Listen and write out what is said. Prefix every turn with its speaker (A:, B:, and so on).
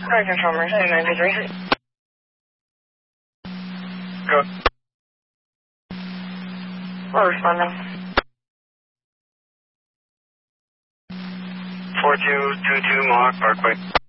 A: Car control, Mercy 933.
B: Go.
A: We're responding.
B: 4222 Mohawk Parkway.